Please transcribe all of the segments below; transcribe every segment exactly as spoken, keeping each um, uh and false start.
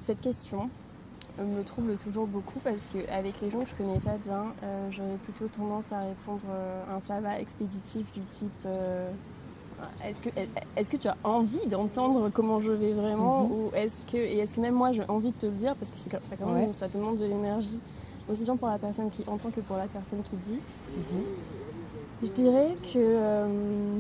cette question me trouble toujours beaucoup parce qu'avec les gens que je connais pas bien, euh, j'aurais plutôt tendance à répondre euh, un ça va expéditif du type euh, est-ce que, est-ce que tu as envie d'entendre comment je vais vraiment mm-hmm. ou est-ce que, et est-ce que même moi j'ai envie de te le dire parce que c'est, ça, quand même, ouais. ça demande de l'énergie aussi bien pour la personne qui entend que pour la personne qui dit. Mm-hmm. Je dirais que euh,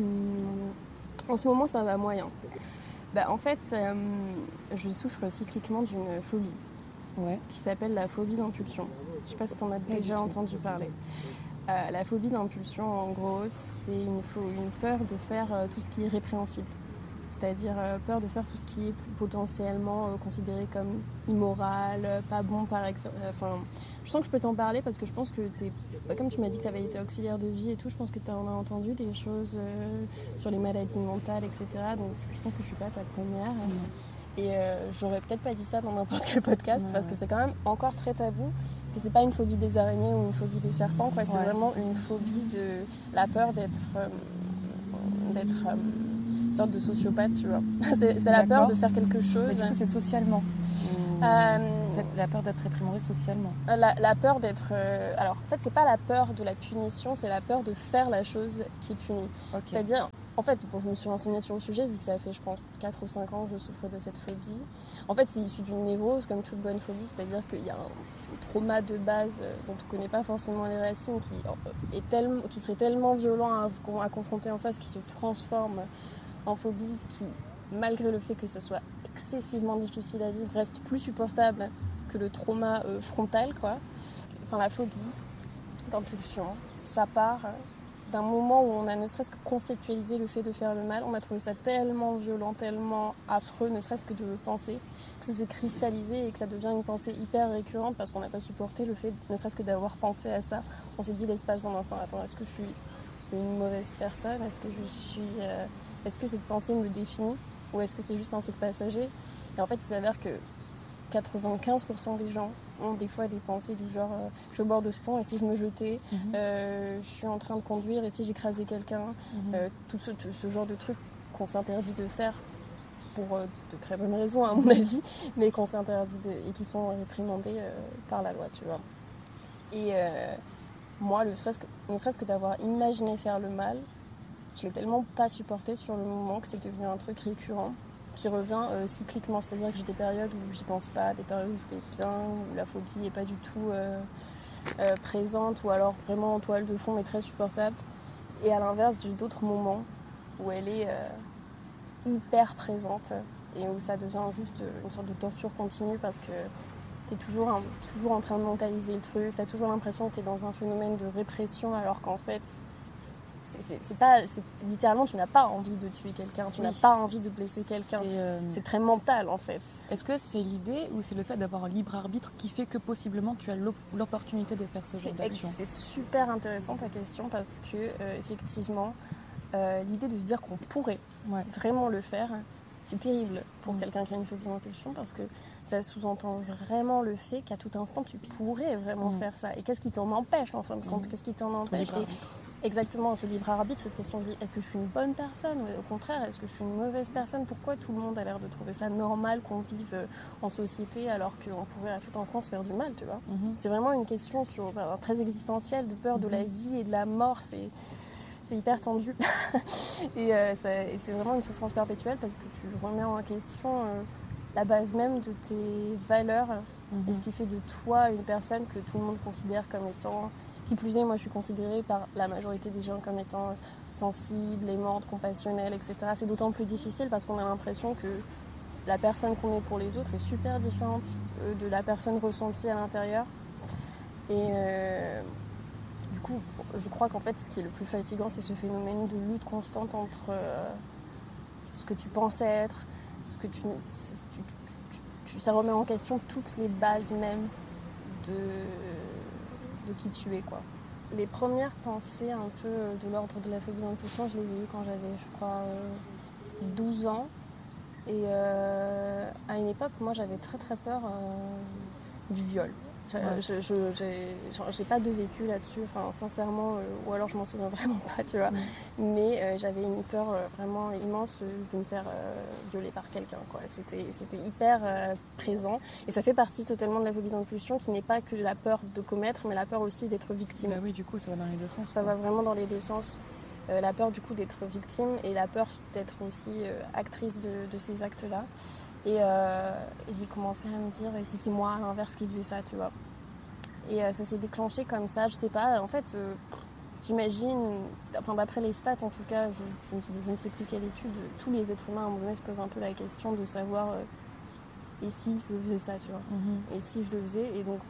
en ce moment ça va moyen. Bah, en fait, euh, je souffre cycliquement d'une phobie. Ouais. Qui s'appelle la phobie d'impulsion. Je ne sais pas si tu en as pas déjà entendu parler. Euh, la phobie d'impulsion, en gros, c'est une, une peur de faire euh, tout ce qui est répréhensible. C'est-à-dire euh, peur de faire tout ce qui est potentiellement euh, considéré comme immoral, euh, pas bon par exemple. Enfin, je sens que je peux t'en parler parce que je pense que t'es, bah, comme tu m'as dit que tu avais été auxiliaire de vie et tout, je pense que tu en as entendu des choses euh, sur les maladies mentales, et cetera. Donc je pense que je suis pas ta première. Mmh. Et euh, j'aurais peut-être pas dit ça dans n'importe quel podcast ouais, parce ouais. que c'est quand même encore très tabou. Parce que c'est pas une phobie des araignées ou une phobie des serpents, quoi. C'est ouais. vraiment une phobie de la peur d'être, euh, d'être euh, une sorte de sociopathe, tu vois. c'est, c'est la peur de faire quelque chose. Mais du coup, c'est socialement. Euh, c'est la peur d'être réprimandée socialement. La, la peur d'être... Euh, alors, en fait, c'est pas la peur de la punition, c'est la peur de faire la chose qui punit. Okay. C'est-à-dire... En fait, bon, je me suis renseignée sur le sujet, vu que ça fait, je pense, quatre ou cinq ans que je souffre de cette phobie. En fait, c'est issu d'une névrose, comme toute bonne phobie, c'est-à-dire qu'il y a un trauma de base euh, dont on ne connaît pas forcément les racines, qui, est tellement, qui serait tellement violent à, à confronter en face, qui se transforme en phobie, qui, malgré le fait que ce soit excessivement difficile à vivre, reste plus supportable que le trauma euh, frontal, quoi. Enfin, la phobie d'impulsion, ça part... Euh, d'un moment où on a ne serait-ce que conceptualisé le fait de faire le mal, on a trouvé ça tellement violent, tellement affreux, ne serait-ce que de le penser, que ça s'est cristallisé et que ça devient une pensée hyper récurrente parce qu'on n'a pas supporté le fait, ne serait-ce que d'avoir pensé à ça. On s'est dit l'espace d'un instant, attends, est-ce que je suis une mauvaise personne ? Est-ce que je suis, euh, est-ce que cette pensée me définit ? Ou est-ce que c'est juste un truc passager ? Et en fait, il s'avère que quatre-vingt-quinze pour cent des gens ont des fois des pensées du genre euh, je suis au bord de ce pont et si je me jetais, mm-hmm. euh, je suis en train de conduire et si j'écrasais quelqu'un, mm-hmm. euh, tout, ce, tout ce genre de trucs qu'on s'interdit de faire pour euh, de très bonnes raisons à mon avis, mais qu'on s'interdit de, et qui sont réprimandés euh, par la loi, tu vois. Et euh, moi, le stress, ne serait-ce que d'avoir imaginé faire le mal, je l'ai tellement pas supporté sur le moment que c'est devenu un truc récurrent qui revient euh, cycliquement, c'est-à-dire que j'ai des périodes où j'y pense pas, des périodes où je vais bien, où la phobie n'est pas du tout euh, euh, présente, ou alors vraiment en toile de fond mais très supportable. Et à l'inverse, j'ai d'autres moments où elle est euh, hyper présente et où ça devient juste une sorte de torture continue parce que t'es toujours, un, toujours en train de mentaliser le truc, t'as toujours l'impression que t'es dans un phénomène de répression alors qu'en fait... C'est, c'est, c'est pas, c'est, littéralement, tu n'as pas envie de tuer quelqu'un, tu oui. n'as pas envie de blesser quelqu'un. C'est, euh... c'est très mental, en fait. Est-ce que c'est l'idée ou c'est le fait d'avoir un libre arbitre qui fait que possiblement tu as l'opportunité de faire ce genre c'est, d'action ? C'est super intéressant ta question parce que, euh, effectivement, euh, l'idée de se dire qu'on pourrait ouais. vraiment le faire, c'est terrible pour mmh. quelqu'un qui a une phobie d'impulsion parce que ça sous-entend vraiment le fait qu'à tout instant, tu pourrais vraiment mmh. faire ça. Et qu'est-ce qui t'en empêche, en fin de compte ? mmh. Qu'est-ce qui t'en empêche ? Exactement, ce libre arbitre, cette question de est-ce que je suis une bonne personne ou au contraire, est-ce que je suis une mauvaise personne ? Pourquoi tout le monde a l'air de trouver ça normal qu'on vive en société alors qu'on pourrait à tout instant se faire du mal, tu vois ? mm-hmm. C'est vraiment une question sur, ben, très existentielle de peur mm-hmm. de la vie et de la mort, c'est, c'est hyper tendu. et, euh, ça, et c'est vraiment une souffrance perpétuelle parce que tu remets en question euh, la base même de tes valeurs mm-hmm. et ce qui fait de toi une personne que tout le monde considère comme étant... Qui plus est, moi je suis considérée par la majorité des gens comme étant sensible, aimante, compassionnelle, et cetera. C'est d'autant plus difficile parce qu'on a l'impression que la personne qu'on est pour les autres est super différente de la personne ressentie à l'intérieur. Et euh, du coup, je crois qu'en fait, ce qui est le plus fatigant, c'est ce phénomène de lutte constante entre euh, ce que tu pensais être, ce que tu, tu, tu, tu... Ça remet en question toutes les bases même de... de qui tu es, quoi. Les premières pensées un peu de l'ordre de la phobie d'impulsion, je les ai eues quand j'avais, je crois, euh, douze ans. Et euh, à une époque, moi, j'avais très très peur euh, du viol. Je, ouais. je, je, j'ai, j'ai pas de vécu là-dessus, enfin, sincèrement, euh, ou alors je m'en souviens vraiment pas, tu vois. Mm. Mais euh, j'avais une peur euh, vraiment immense de me faire euh, violer par quelqu'un, quoi. C'était, c'était hyper euh, présent. Et ça fait partie totalement de la phobie d'impulsion, qui n'est pas que la peur de commettre, mais la peur aussi d'être victime. Bah oui, du coup, ça va dans les deux sens. Ça quoi. va vraiment dans les deux sens. Euh, la peur du coup d'être victime et la peur d'être aussi euh, actrice de, de ces actes-là. Et euh, j'ai commencé à me dire, et si c'est moi à l'inverse qui faisait ça, tu vois. Et euh, ça s'est déclenché comme ça, je sais pas, en fait, euh, j'imagine, enfin d'après les stats en tout cas, je, je, je ne sais plus quelle étude, tous les êtres humains à un moment donné se posent un peu la question de savoir, euh, et si je faisais ça, tu vois. Mm-hmm. Et si je le faisais, et donc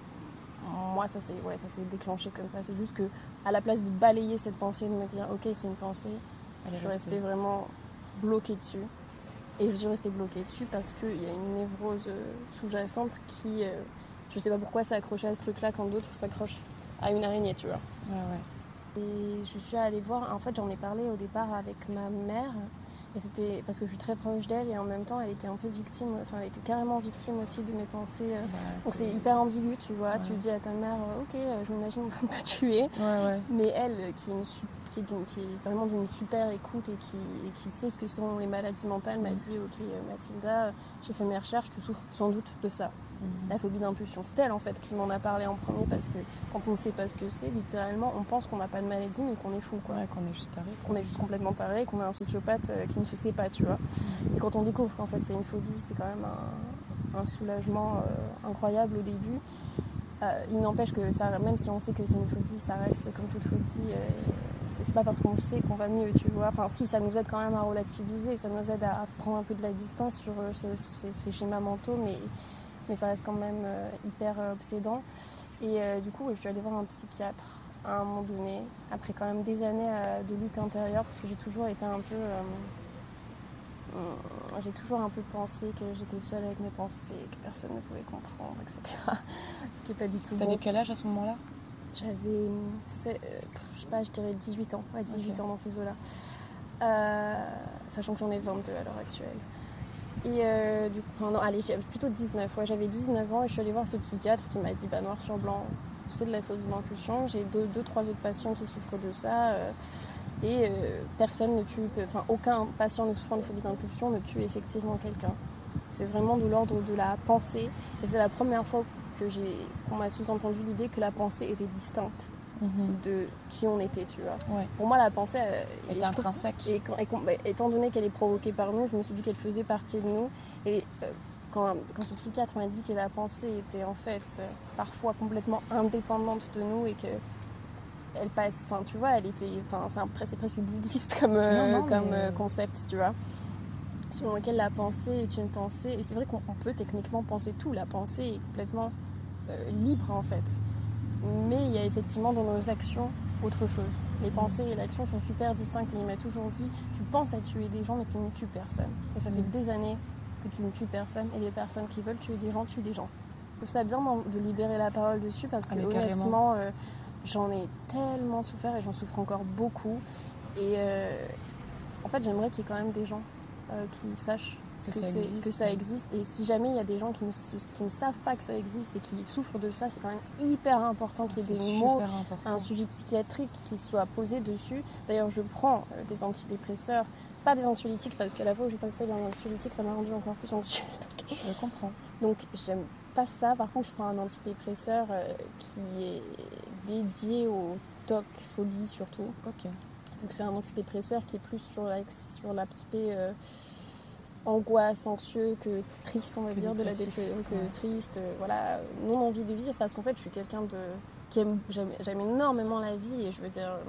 moi ça s'est, ouais, ça s'est déclenché comme ça, c'est juste que à la place de balayer cette pensée, de me dire ok c'est une pensée, elle je suis restée. restée vraiment bloquée dessus. Et je suis restée bloquée dessus parce qu'il y a une névrose sous-jacente qui, euh, je sais pas pourquoi, s'est accrochée à ce truc-là quand d'autres s'accrochent à une araignée, tu vois. Ouais, ouais. Et je suis allée voir, en fait j'en ai parlé au départ avec ma mère, et c'était parce que je suis très proche d'elle et en même temps elle était un peu victime, enfin elle était carrément victime aussi de mes pensées. Ouais, donc c'est hyper ambigu, tu vois. Ouais. Tu dis à ta mère, ok, je m'imagine en train de te tuer, ouais, ouais. Mais elle, qui est, une, qui, est, qui est vraiment d'une super écoute et qui, et qui sait ce que sont les maladies mentales, m'a dit, ok Mathilda, j'ai fait mes recherches, tu souffres sans doute de ça. Mmh. La phobie d'impulsion, c'est elle en fait qui m'en a parlé en premier, parce que quand on ne sait pas ce que c'est, littéralement on pense qu'on n'a pas de maladie mais qu'on est fou, quoi. Ouais, qu'on est juste taré, qu'on est juste complètement taré, qu'on est un sociopathe euh, qui ne se sait pas, tu vois. Mmh. Et quand on découvre qu'en fait c'est une phobie, c'est quand même un, un soulagement euh, incroyable au début. Euh, il n'empêche que ça, même si on sait que c'est une phobie, ça reste comme toute phobie. Euh, c'est, c'est pas parce qu'on le sait qu'on va mieux, tu vois. Enfin si, ça nous aide quand même à relativiser, ça nous aide à, à prendre un peu de la distance sur euh, ces, ces, ces schémas mentaux, mais mais ça reste quand même euh, hyper euh, obsédant. Et euh, du coup, ouais, je suis allée voir un psychiatre à un moment donné, après quand même des années euh, de lutte intérieure, parce que j'ai toujours été un peu... Euh, euh, j'ai toujours un peu pensé que j'étais seule avec mes pensées, que personne ne pouvait comprendre, et cetera. Ce qui n'est pas du tout bon. T'avais quel âge à ce moment-là ? J'avais, euh, je sais pas, je dirais dix-huit ans, ouais, dix-huit okay. ans dans ces eaux-là. Euh, sachant que j'en ai vingt-deux à l'heure actuelle. Et euh, du coup, enfin non, allez, j'avais plutôt dix-neuf, ouais, j'avais dix-neuf ans et je suis allée voir ce psychiatre qui m'a dit, bah noir sur blanc, c'est de la phobie d'impulsion, j'ai deux, deux, trois autres patients qui souffrent de ça, euh, et euh, personne ne tue, enfin aucun patient ne souffrant de phobie d'impulsion ne tue effectivement quelqu'un. C'est vraiment de l'ordre de la pensée, et c'est la première fois que j'ai, qu'on m'a sous-entendu l'idée que la pensée était distincte. Mmh. De qui on était, tu vois. Ouais. Pour moi, la pensée euh, est intrinsèque. Et, et, et, étant donné qu'elle est provoquée par nous, je me suis dit qu'elle faisait partie de nous. Et euh, quand, quand ce psychiatre m'a dit que la pensée était en fait euh, parfois complètement indépendante de nous et que elle passe, enfin tu vois, elle était, enfin c'est, un, c'est presque bouddhiste comme, euh, non, non, comme mais... euh, concept, tu vois. Selon lequel la pensée est une pensée, et c'est vrai qu'on peut techniquement penser tout. La pensée est complètement euh, libre en fait. Mais il y a effectivement dans nos actions autre chose. Les pensées et l'action sont super distinctes et il m'a toujours dit, tu penses à tuer des gens mais tu ne tues personne. Et ça fait mmh. des années que tu ne tues personne et les personnes qui veulent tuer des gens tuent des gens. Je trouve ça bien de libérer la parole dessus parce que ah, honnêtement euh, j'en ai tellement souffert et j'en souffre encore beaucoup. Et euh, en fait j'aimerais qu'il y ait quand même des gens euh, qui sachent que, que, ça existe, que ça existe. Et si jamais il y a des gens qui ne, qui ne savent pas que ça existe et qui souffrent de ça, c'est quand même hyper important qu'il y ait des mots, important. Un suivi psychiatrique qui soit posé dessus. D'ailleurs, je prends euh, des antidépresseurs, pas des anxiolytiques, parce qu'à la fois où j'étais installée dans un anxiolytique, ça m'a rendue encore plus anxieuse. Donc, je comprends. Donc, j'aime pas ça. Par contre, je prends un antidépresseur euh, qui est dédié au T O C, phobie surtout. Ok. Donc, c'est un antidépresseur qui est plus sur, la, sur l'aspect... Euh, angoisse, anxieux, que triste, on va que dire, de la dépression, que ouais. triste, euh, voilà, non envie de vivre, parce qu'en fait, je suis quelqu'un de qui aime, j'aime, j'aime énormément la vie, et je veux dire, euh,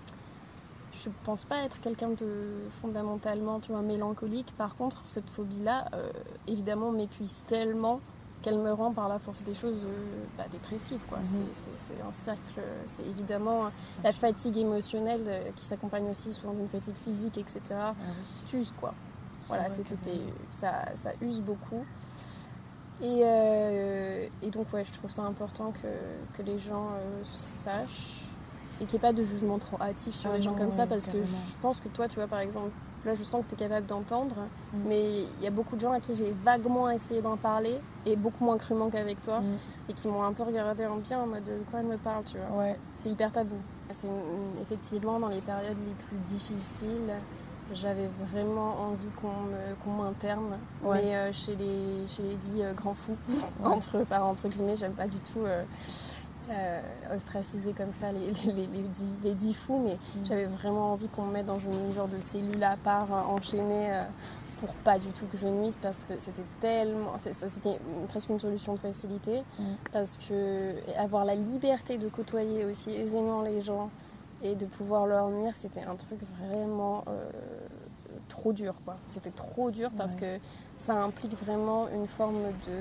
je pense pas être quelqu'un de fondamentalement, tu vois, mélancolique. Par contre, cette phobie-là, euh, évidemment, m'épuise tellement qu'elle me rend par la force des choses euh, bah, dépressive, quoi. Mm-hmm. C'est, c'est, c'est un cercle, c'est évidemment la fatigue émotionnelle euh, qui s'accompagne aussi souvent d'une fatigue physique, et cetera. Ah oui. T'use, quoi. Voilà, c'est que t'es, ça, ça use beaucoup. Et, euh, et donc, ouais, je trouve ça important que, que les gens euh, sachent et qu'il n'y ait pas de jugement trop hâtif sur ah les non, gens comme ouais, ça, parce carrément. Que je pense que toi, tu vois, par exemple, là je sens que tu es capable d'entendre, mm. mais il y a beaucoup de gens à qui j'ai vaguement essayé d'en parler, et beaucoup moins crûment qu'avec toi, mm. et qui m'ont un peu regardé en bien en mode de quoi elle me parle, tu vois. Ouais. C'est hyper tabou. C'est une, effectivement dans les périodes les plus difficiles, j'avais vraiment envie qu'on, me, qu'on m'interne, ouais. mais euh, chez, les, chez les dits euh, grands fous, ouais. entre, par, entre guillemets, j'aime pas du tout euh, euh, ostraciser comme ça les, les, les, les, dix, les dix fous, mais mm. j'avais vraiment envie qu'on me mette dans une genre de cellule à part, euh, enchaînée, euh, pour pas du tout que je nuise, parce que c'était tellement... C'est, ça, c'était presque une solution de facilité, mm. parce que avoir la liberté de côtoyer aussi aisément les gens, et de pouvoir leur nuire, c'était un truc vraiment euh, trop dur, quoi. C'était trop dur parce ouais. que ça implique vraiment une forme de...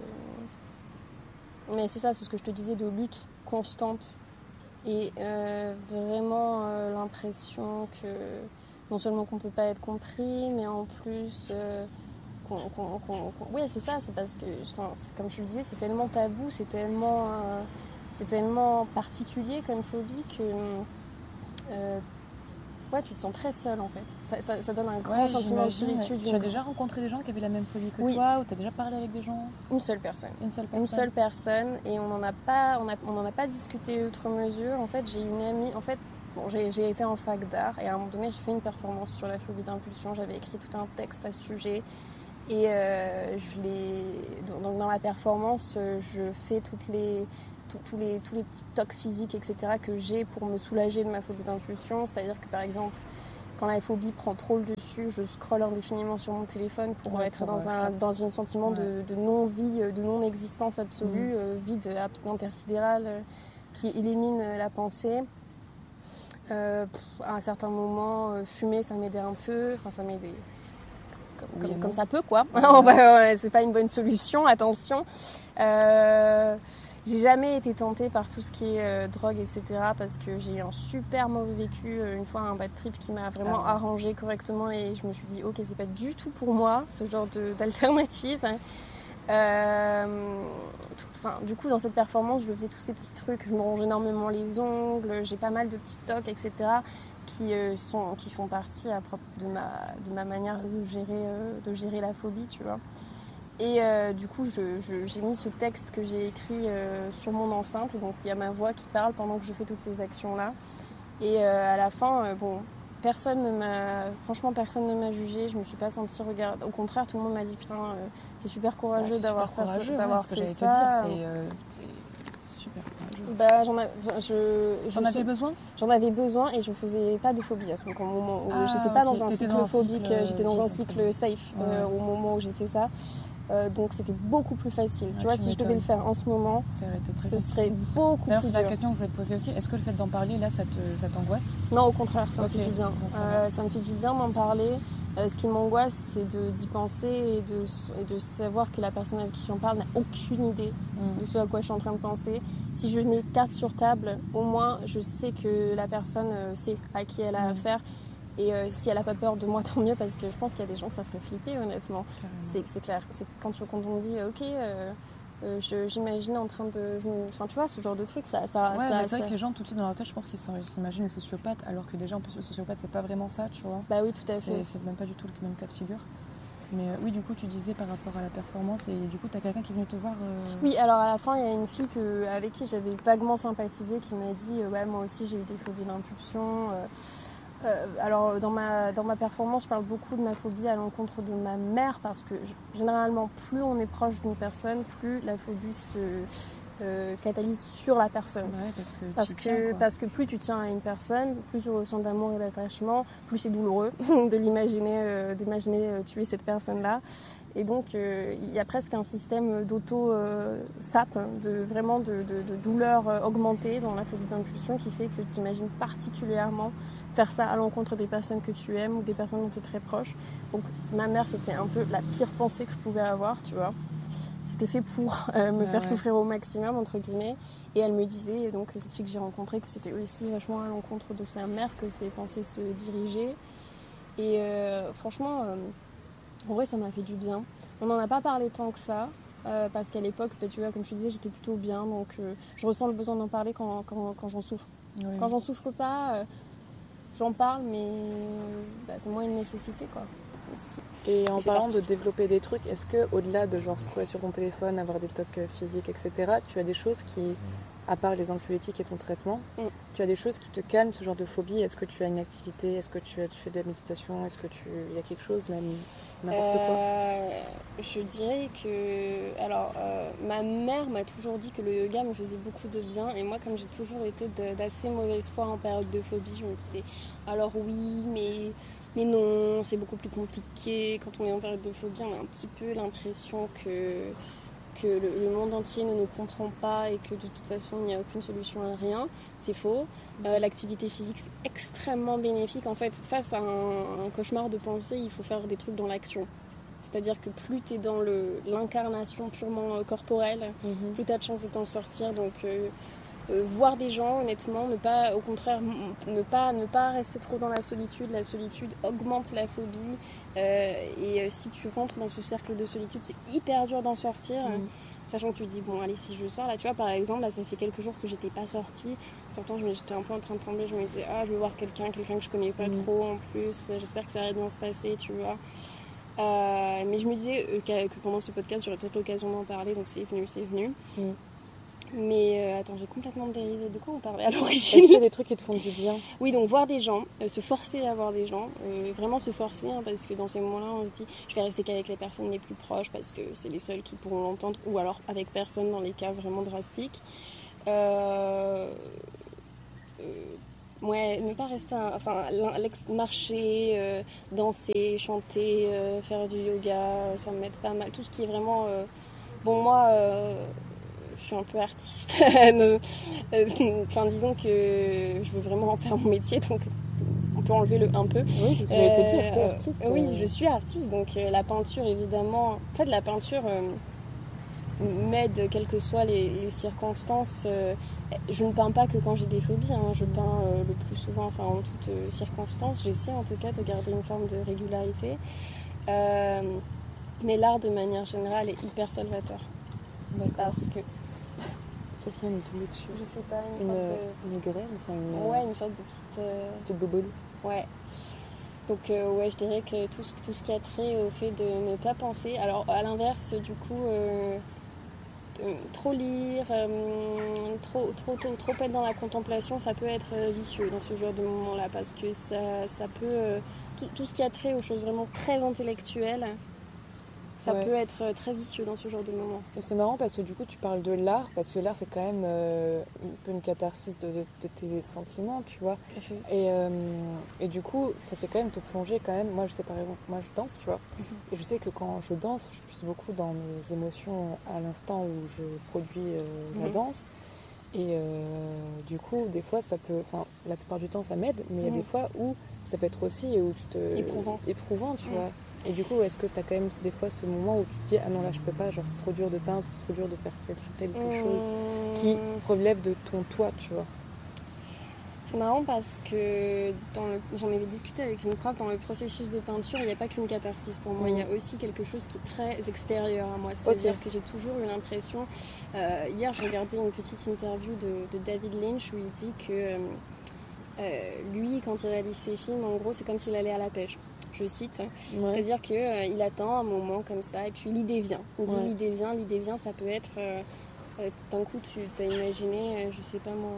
Mais c'est ça, c'est ce que je te disais, de lutte constante. Et euh, vraiment euh, l'impression que non seulement qu'on ne peut pas être compris, mais en plus... Euh, qu'on, qu'on, qu'on, qu'on... Oui, c'est ça, c'est parce que, enfin, c'est, comme je te le disais, c'est tellement tabou, c'est tellement, euh, c'est tellement particulier comme phobie que... Euh, ouais, tu te sens très seule en fait. Ça, ça, ça donne un grand ouais, sentiment de solitude. Tu as déjà rencontré des gens qui avaient la même phobie que oui. toi, ou tu as déjà parlé avec des gens? Une seule personne. Une seule personne. Une seule personne, et on n'en a pas, on a, on en a pas discuté outre mesure. En fait, j'ai une amie. En fait, bon, j'ai, j'ai été en fac d'art, et à un moment donné, j'ai fait une performance sur la phobie d'impulsion. J'avais écrit tout un texte à ce sujet, et euh, je l'ai. Donc dans la performance, je fais toutes les Tous les, tous les petits tocs physiques, et cetera que j'ai pour me soulager de ma phobie d'impulsion. C'est-à-dire que par exemple, quand la phobie prend trop le dessus, je scrolle indéfiniment sur mon téléphone pour ouais, être pour dans, un, dans un sentiment ouais. de, de non-vie, de non-existence absolue, mmh. euh, vide intersidéral, euh, qui élimine la pensée. Euh, à un certain moment, euh, fumer, ça m'aidait un peu. Enfin, ça m'aidait comme, comme, comme ça peut, quoi. Ouais. Ouais, c'est pas une bonne solution, attention. Euh... J'ai jamais été tentée par tout ce qui est euh, drogue, et cetera, parce que j'ai eu un super mauvais vécu, euh, une fois un bad trip qui m'a vraiment ah ouais. arrangée correctement, et je me suis dit, ok, c'est pas du tout pour moi, ce genre de, d'alternative. Hein. Euh, tout, enfin, du coup, dans cette performance, je faisais tous ces petits trucs, je me ronge énormément les ongles, j'ai pas mal de petits tocs, et cetera, qui, euh, sont, qui font partie à propre de ma, de ma manière de gérer, euh, de gérer la phobie, tu vois. Et euh, du coup, je, je, j'ai mis ce texte que j'ai écrit euh, sur mon enceinte. Et donc, il y a ma voix qui parle pendant que je fais toutes ces actions-là. Et euh, à la fin, euh, bon, personne ne m'a... Franchement, personne ne m'a jugée. Je me suis pas sentie regardée. Au contraire, tout le monde m'a dit, putain, euh, c'est super courageux bah, c'est d'avoir, super courageux, fait, d'avoir ouais, fait ce que ça. J'allais te dire, c'est, euh, c'est super courageux. Bah, j'en, a, je, je j'en avais suis... besoin J'en avais besoin, et je faisais pas de phobie à ce moment où ah, j'étais pas okay. dans un T'étais cycle dans un phobique, cycle, j'étais dans un cycle safe ouais. euh, au moment où j'ai fait ça. Euh, donc c'était beaucoup plus facile. Ouais, tu vois, tu si m'étonnes. Je devais le faire en ce moment, ça aurait été très ce compliqué. Serait beaucoup D'ailleurs, plus dur. D'ailleurs, c'est la question que je voulais te poser aussi. Est-ce que le fait d'en parler, là, ça, te, ça t'angoisse? Non, au contraire, ça okay. me fait du bien. Bon, ça, euh, ça me fait du bien d'en parler. Euh, ce qui m'angoisse, c'est de, d'y penser et de, et de savoir que la personne avec qui j'en parle n'a aucune idée mm. de ce à quoi je suis en train de penser. Si je mets carte sur table, au moins, je sais que la personne euh, sait à qui elle a mm. affaire. Et euh, si elle n'a pas peur de moi, tant mieux, parce que je pense qu'il y a des gens que ça ferait flipper, honnêtement. C'est, c'est clair. C'est quand, tu, quand on dit, ok, euh, euh, je, j'imagine en train de... Enfin, tu vois, ce genre de truc, ça... ça, ouais, ça c'est ça... vrai que les gens, tout de suite, dans leur tête, je pense qu'ils s'imaginent une sociopathe, alors que déjà, en plus, le sociopathe, c'est pas vraiment ça, tu vois. Bah oui, tout à fait. C'est, c'est même pas du tout le même cas de figure. Mais euh, oui, du coup, tu disais par rapport à la performance, et du coup, t'as quelqu'un qui est venu te voir euh... Oui, alors à la fin, il y a une fille que, avec qui j'avais vaguement sympathisé, qui m'a dit, euh, ouais, moi aussi, j'ai eu des phobies d'impulsion... Euh... Euh, alors dans ma, dans ma performance, je parle beaucoup de ma phobie à l'encontre de ma mère, parce que généralement plus on est proche d'une personne, plus la phobie se euh, catalyse sur la personne. Ouais, parce que, parce, tu que, tiens, parce que plus tu tiens à une personne, plus tu ressens d'amour et d'attachement, plus c'est douloureux de l'imaginer, euh, d'imaginer euh, tuer cette personne-là. Et donc euh, il y a presque un système d'auto-sap, euh, de, vraiment de, de, de douleur euh, augmentée dans la phobie d'impulsion, qui fait que tu imagines particulièrement faire ça à l'encontre des personnes que tu aimes ou des personnes dont tu es très proche. Donc ma mère, c'était un peu la pire pensée que je pouvais avoir, tu vois. C'était fait pour euh, me ouais, faire ouais. souffrir au maximum, entre guillemets. Et elle me disait, donc cette fille que j'ai rencontrée, que c'était aussi vachement à l'encontre de sa mère que ses pensées se dirigeaient. Et euh, franchement, euh, en vrai, ça m'a fait du bien. On n'en a pas parlé tant que ça. Euh, parce qu'à l'époque, bah, tu vois, comme tu disais, j'étais plutôt bien. Donc euh, je ressens le besoin d'en parler quand, quand, quand j'en souffre. Oui. Quand j'en souffre pas... Euh, j'en parle, mais bah, c'est moins une nécessité, quoi. Et en et parlant parti. de développer des trucs, est-ce que au-delà de genre scroller sur ton téléphone, avoir des tocs physiques, et cetera, tu as des choses qui, à part les anxiolytiques et ton traitement, mm. tu as des choses qui te calment ce genre de phobie? Est-ce que tu as une activité? Est-ce que tu, as, tu fais de la méditation? Est-ce que tu, il y a quelque chose, même n'importe euh, quoi? Je dirais que, alors, euh, ma mère m'a toujours dit que le yoga me faisait beaucoup de bien, et moi, comme j'ai toujours été de, d'assez mauvaise foi en période de phobie, je me disais, alors oui, mais Mais non, c'est beaucoup plus compliqué. Quand on est en période de phobie, on a un petit peu l'impression que, que le, le monde entier ne nous comprend pas et que de toute façon, il n'y a aucune solution à rien. C'est faux. Euh, l'activité physique, c'est extrêmement bénéfique. En fait, face à un, un cauchemar de pensée, il faut faire des trucs dans l'action. C'est-à-dire que plus tu es dans le, l'incarnation purement euh, corporelle, mm-hmm. plus tu as de chances de t'en sortir. Donc... Euh, Euh, voir des gens, honnêtement, ne pas, au contraire, ne pas, ne pas rester trop dans la solitude. La solitude augmente la phobie euh, et euh, si tu rentres dans ce cercle de solitude, c'est hyper dur d'en sortir. Mmh. Sachant que tu te dis, bon, allez, si je sors, là, tu vois, par exemple, là, ça fait quelques jours que j'étais pas sortie. En sortant, j'étais un peu en train de trembler, je me disais, ah, je vais voir quelqu'un, quelqu'un que je connais pas mmh. trop en plus, j'espère que ça va bien se passer, tu vois. Euh, mais je me disais euh, que pendant ce podcast, j'aurais peut-être l'occasion d'en parler, donc c'est venu, c'est venu. Mmh. Mais euh, attends, j'ai complètement dérivé. De quoi on parlait à l'origine? Est-ce qu'il y a des trucs qui te font du bien? Oui, donc voir des gens, euh, se forcer à voir des gens, euh, vraiment se forcer, hein, parce que dans ces moments-là, on se dit, je vais rester qu'avec les personnes les plus proches, parce que c'est les seuls qui pourront l'entendre, ou alors avec personne dans les cas vraiment drastiques. Euh... Euh... Ouais, ne pas rester, un... enfin, marcher, euh, danser, chanter, euh, faire du yoga, ça m'aide pas mal. Tout ce qui est vraiment... Euh... Bon, moi... Euh... je suis un peu artiste. Enfin, disons que je veux vraiment en faire mon métier, donc on peut enlever le un peu. Oui, c'est ce que j'allais te dire, t'es artiste. Euh, oui, je suis artiste, donc euh, la peinture, évidemment... En fait, la peinture euh, m'aide, quelles que soient les, les circonstances. Euh, je ne peins pas que quand j'ai des phobies, hein, je peins euh, le plus souvent, enfin, en toutes euh, circonstances. J'essaie, en tout cas, de garder une forme de régularité. Euh, mais l'art, de manière générale, est hyper salvateur. D'accord. Parce que... Qu'est-ce qu'il y a une tombée dessus? Je sais pas, une, une sorte de... Une graine, enfin une... Ouais, une sorte de petite... Euh... Petite bobole. Ouais. Donc, euh, ouais, je dirais que tout ce, tout ce qui a trait au fait de ne pas penser... Alors, à l'inverse, du coup, euh, euh, trop lire, euh, trop, trop, trop, trop être dans la contemplation, ça peut être vicieux dans ce genre de moment-là, parce que ça, ça peut... Euh, tout, tout ce qui a trait aux choses vraiment très intellectuelles... Ça ouais. peut être très vicieux dans ce genre de moment. Et c'est marrant parce que du coup tu parles de l'art, parce que l'art c'est quand même euh, un peu une catharsis de, de, de tes sentiments, tu vois. Tout à fait. Et, euh, et du coup ça fait quand même te plonger quand même. Moi je sais par exemple, moi je danse, tu vois. Mm-hmm. Et je sais que quand je danse, je puise beaucoup dans mes émotions à l'instant où je produis euh, mm-hmm. la danse. Et euh, du coup des fois ça peut, enfin la plupart du temps ça m'aide, mais il mm-hmm. y a des fois où ça peut être aussi où tu te... Éprouvant. Éprouvant, tu mm-hmm. vois. Et du coup, est-ce que tu as quand même des fois ce moment où tu te dis « Ah non, là, je peux pas, genre c'est trop dur de peindre, c'est trop dur de faire telle, telle, telle mmh. chose qui relève de ton toi, tu vois ?» C'est marrant parce que dans le... j'en avais discuté avec une prof, dans le processus de peinture, il n'y a pas qu'une catharsis pour moi, mmh. il y a aussi quelque chose qui est très extérieur à moi. C'est-à-dire okay. que j'ai toujours eu l'impression... Euh, hier, j'ai regardé une petite interview de, de David Lynch où il dit que euh, lui, quand il réalise ses films, en gros, c'est comme s'il allait à la pêche. Je cite, ouais. C'est-à-dire qu'il euh, attend un moment comme ça et puis l'idée vient. Il dit ouais. l'idée vient, l'idée vient, ça peut être euh, euh, d'un coup tu t'as imaginé, euh, je sais pas moi,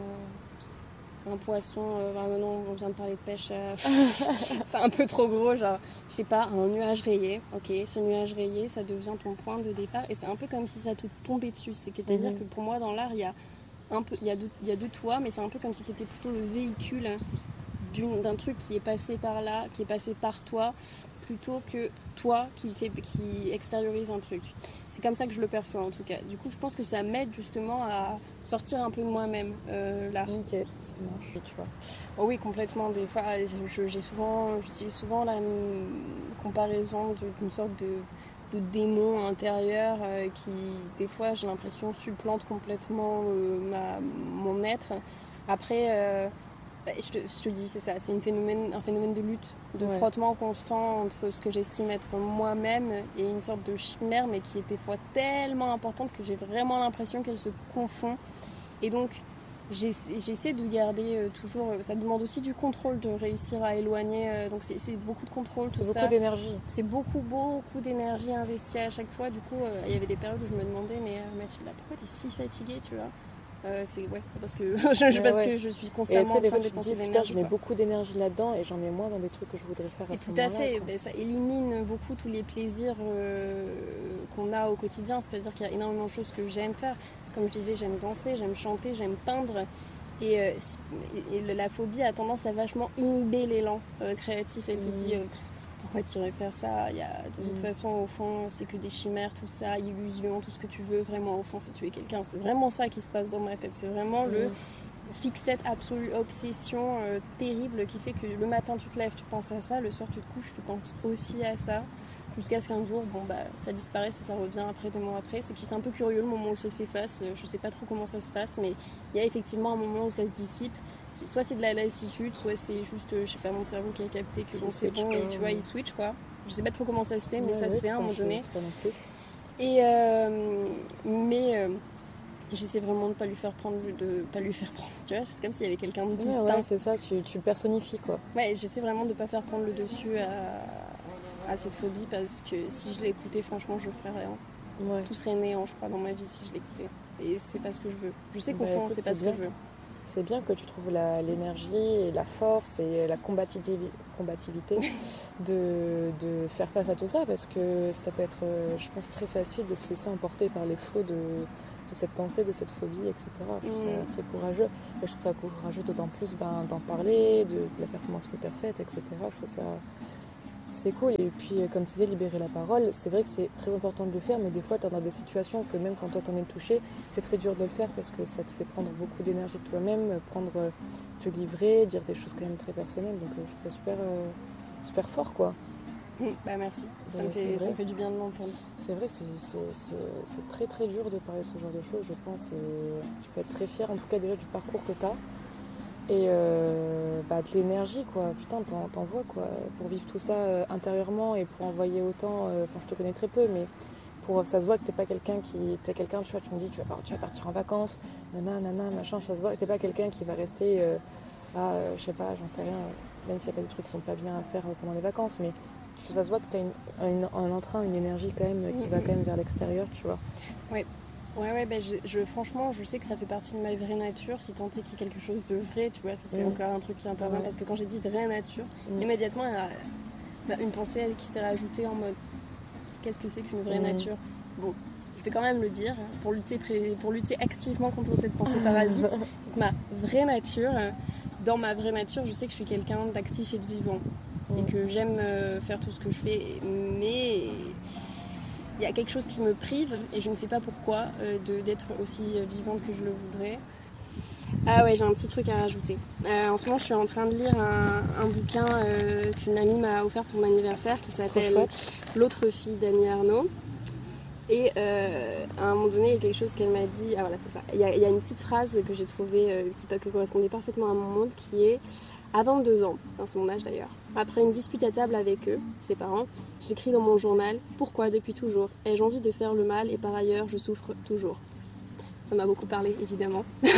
un poisson, euh, enfin, non, on vient de parler de pêche, euh, c'est un peu trop gros, genre, je sais pas, un nuage rayé, ok, ce nuage rayé, ça devient ton point de départ et c'est un peu comme si ça te tombait dessus, c'est-à-dire mm-hmm. que pour moi dans l'art, il y a un peu, il y a de, il y a de toi, mais c'est un peu comme si tu étais plutôt le véhicule d'un truc qui est passé par là, qui est passé par toi, plutôt que toi qui, fait, qui extériorise un truc. C'est comme ça que je le perçois en tout cas. Du coup, je pense que ça m'aide justement à sortir un peu de moi-même, euh, l'art. Ok, ça marche, tu vois. Oh oui, complètement. Des fois, je, j'ai souvent, j'utilise souvent la comparaison d'une sorte de, de démon intérieur euh, qui, des fois, j'ai l'impression, supplante complètement euh, ma, mon être. Après... Euh, Je te, je te dis, c'est ça, c'est une phénomène, un phénomène de lutte, de ouais. frottement constant entre ce que j'estime être moi-même et une sorte de chimère, mais qui est des fois tellement importante que j'ai vraiment l'impression qu'elle se confond. Et donc, j'essaie de garder euh, toujours... Ça demande aussi du contrôle de réussir à éloigner. Euh, donc c'est beaucoup de contrôle, tout ça. C'est beaucoup d'énergie. C'est beaucoup, beaucoup d'énergie investie à chaque fois. Du coup, euh, il y avait des périodes où je me demandais, mais euh, Mathilda, pourquoi t'es si fatiguée, tu vois? Euh, c'est ouais parce que je, parce ouais. que je suis constamment en train de dépenser de l'énergie. Je mets beaucoup d'énergie là-dedans et j'en mets moins dans des trucs que je voudrais faire à et ce tout à fait, ben, ça élimine beaucoup tous les plaisirs euh, qu'on a au quotidien. C'est-à-dire qu'il y a énormément de choses que j'aime faire. Comme je disais, j'aime danser, j'aime chanter, j'aime peindre. Et, euh, et la phobie a tendance à vachement inhiber l'élan euh, créatif. Elle te mmh. dit euh, pourquoi tu irais faire ça? Il y a, de toute mmh. façon, au fond, c'est que des chimères, tout ça, illusions, tout ce que tu veux. Vraiment, au fond, c'est tuer quelqu'un. C'est vraiment ça qui se passe dans ma tête. C'est vraiment mmh. le fixette absolue, obsession euh, terrible qui fait que le matin, tu te lèves, tu penses à ça. Le soir, tu te couches, tu penses aussi à ça. Jusqu'à ce qu'un jour, bon, bah, ça disparaisse et ça revient après, des mois après. C'est que c'est un peu curieux le moment où ça s'efface. Je sais pas trop comment ça se passe, mais il y a effectivement un moment où ça se dissipe. Soit c'est de la lassitude, soit c'est juste, je sais pas, mon cerveau qui a capté que bon, c'est bon, et tu vois, il switch quoi. Je sais pas trop comment ça se fait, mais ouais, ça ouais, se fait à un moment donné. Et euh, mais euh, j'essaie vraiment de pas lui faire prendre, de pas lui faire prendre, tu vois, c'est comme s'il y avait quelqu'un de distinct. Ouais, ouais, c'est ça, tu, tu le personnifies quoi. Ouais, j'essaie vraiment de pas faire prendre le dessus à, à cette phobie parce que si je l'écoutais, franchement, je ferais rien. Ouais. Tout serait néant, je crois, dans ma vie si je l'écoutais. Et c'est pas ce que je veux. Je sais qu'au bah, fond, c'est pas ce que je veux. C'est bien que tu trouves l'énergie et la force et la combativité de, de faire face à tout ça parce que ça peut être, je pense, très facile de se laisser emporter par les flots de, de cette pensée, de cette phobie, et cetera. Je trouve mmh. ça très courageux. Et je trouve ça courageux d'autant plus ben, d'en parler, de, de la performance que tu as faite, et cetera. Je trouve ça... C'est cool. Et puis, comme tu disais, libérer la parole, c'est vrai que c'est très important de le faire, mais des fois, tu es dans des situations que même quand toi t'en es touché, c'est très dur de le faire parce que ça te fait prendre beaucoup d'énergie de toi-même, prendre, te livrer, dire des choses quand même très personnelles. Donc, je trouve ça super, euh, super fort, quoi. Mmh, bah merci, ça me, fait, ça me fait du bien de l'entendre. C'est vrai, c'est très très dur de parler de ce genre de choses, je pense. Et tu peux être très fière, en tout cas, déjà du parcours que tu as. Et euh, bah, de l'énergie quoi, putain t'en vois quoi, pour vivre tout ça euh, intérieurement et pour envoyer autant, euh, enfin je te connais très peu mais pour, ça se voit que t'es pas quelqu'un qui, t'es quelqu'un tu vois, tu me dis tu vas, tu vas partir en vacances, nana nana machin, ça se voit que t'es pas quelqu'un qui va rester, euh, ah, euh, je sais pas, j'en sais rien, même s'il y a pas des trucs qui sont pas bien à faire pendant les vacances mais ça se voit que t'as une, une, un entrain, une énergie quand même qui mmh. va quand même vers l'extérieur tu vois. Ouais. Ouais, ouais, ben je, je, franchement, je sais que ça fait partie de ma vraie nature. Si tant est qu'il y a quelque chose de vrai, tu vois, ça c'est mmh. encore un truc qui intervient. Mmh. Parce que quand j'ai dit vraie nature, mmh. immédiatement, il y a bah, une pensée qui s'est rajoutée en mode qu'est-ce que c'est qu'une vraie mmh. nature? Bon, je vais quand même le dire, pour lutter, pour lutter activement contre cette pensée parasite. Donc, ma vraie nature, dans ma vraie nature, je sais que je suis quelqu'un d'actif et de vivant. Mmh. Et que j'aime euh, faire tout ce que je fais, mais. Il y a quelque chose qui me prive, et je ne sais pas pourquoi, euh, d'être aussi vivante que je le voudrais. Ah ouais, j'ai un petit truc à rajouter. Euh, en ce moment, je suis en train de lire un, un bouquin euh, qu'une amie m'a offert pour mon anniversaire, qui s'appelle « L'autre fille d'Annie Ernaux ». Et euh, à un moment donné, il y a quelque chose qu'elle m'a dit. Ah voilà, c'est ça. Il y, a, il y a une petite phrase que j'ai trouvée euh, qui, qui correspondait parfaitement à mon monde, qui est « À vingt-deux ans, c'est mon âge d'ailleurs, après une dispute à table avec eux, ses parents, j'écris dans mon journal « Pourquoi depuis toujours ai-je envie de faire le mal et par ailleurs je souffre toujours ?» Ça m'a beaucoup parlé, évidemment. Ouais,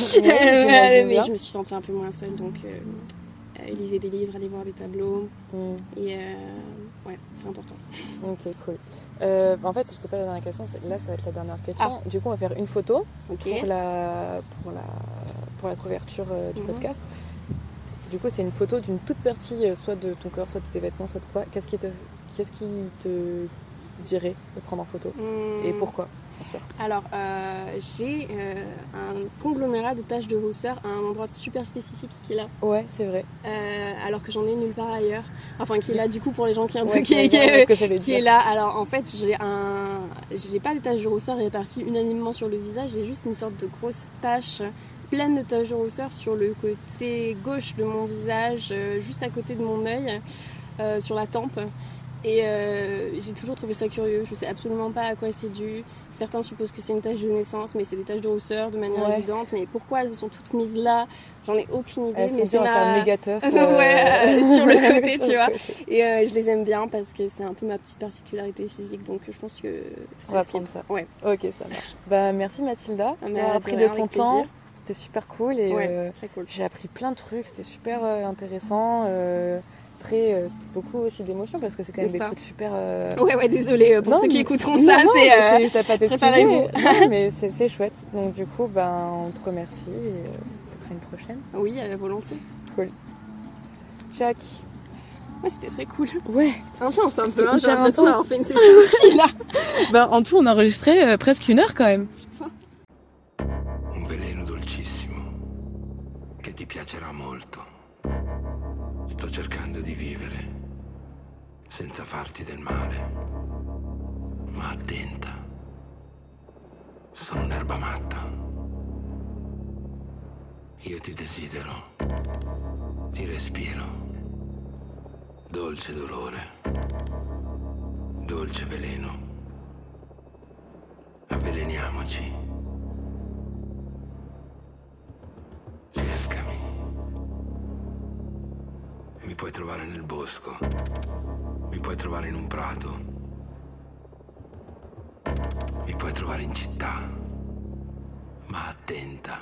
euh, mais je me suis sentie un peu moins seule, donc euh, euh, lisez des livres, allez voir des tableaux. Mm. Et euh, ouais, c'est important. Ok, cool. Euh, en fait, c'est pas la dernière question, là ça va être la dernière question. Ah. Du coup, on va faire une photo okay. pour, la, pour, la, pour la couverture euh, du mm-hmm. podcast. Du coup, c'est une photo d'une toute partie, euh, soit de ton corps, soit de tes vêtements, soit de quoi. Qu'est-ce qui te, qu'est-ce qui te dirait de prendre en photo mm. et pourquoi? Alors, euh, j'ai euh, un conglomérat de taches de rousseur à un endroit super spécifique qui est là. Ouais, c'est vrai. Euh, alors que j'en ai nulle part ailleurs. Enfin, qui est là du coup pour les gens qui, ouais, qui, qui, qui, qui est là. Alors en fait, j'ai un, je n'ai pas des taches de rousseur réparties unanimement sur le visage. J'ai juste une sorte de grosse tache pleine de taches de rousseur sur le côté gauche de mon visage, euh, juste à côté de mon œil, euh, sur la tempe. Et euh, j'ai toujours trouvé ça curieux, je sais absolument pas à quoi c'est dû. Certains supposent que c'est une tache de naissance, mais c'est des taches de rousseur de manière ouais. évidente. Mais pourquoi elles sont toutes mises là? J'en ai aucune idée. Elles mais c'est ma... un méga teuf, euh... ouais, euh, sur le côté, tu vois. Et euh, je les aime bien parce que c'est un peu ma petite particularité physique, donc je pense que c'est on va ce qui prendre est... ça. Ouais. Ok, ça marche. Bah merci Mathilda d'avoir pris de ton temps. c'était super cool et Ouais, euh, très cool. j'ai appris plein de trucs, c'était super euh, intéressant. Euh, très, euh, beaucoup aussi d'émotions parce que c'est quand même N'est-ce des pas trucs super. Euh... Ouais, ouais, désolée pour Non, ceux qui mais- écouteront non, ça. non, C'est, euh, mais c'est- t'as pas t'excuser, préparez-vous. mais, non, mais c'est, c'est chouette. Donc du coup, ben, on te remercie et euh, peut-être à une prochaine. Oui, euh, volontiers. Cool. Jack. Ouais, c'était très cool. Ouais. Intense un C'était peu, hein, j'ai hyper l'impression intense. d'avoir fait une session aussi là. Bah, en tout, on a enregistré euh, presque une heure quand même. Putain. Un veleno dolcissimo che ti piacerà molto. Sto cercando di vivere senza farti del male. Ma attenta, sono un'erba matta. Io ti desidero, ti respiro. Dolce dolore, dolce veleno. Avveleniamoci. Cercami. Mi puoi trovare nel bosco. Mi puoi trovare in un prato. Mi puoi trovare in città. Ma attenta.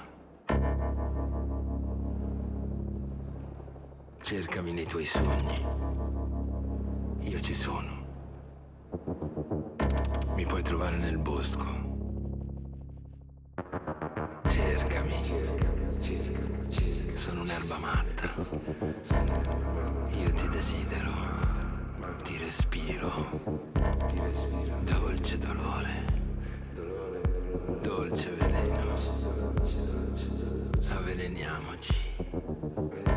Cercami nei tuoi sogni. Io ci sono. Mi puoi trovare nel bosco. Cercami, cercami, cercami, cercami. Sono un'erba matta. Io ti desidero, ti respiro, ti respiro. Dolce dolore, dolore, dolore. Dolce veleno. Avveleniamoci.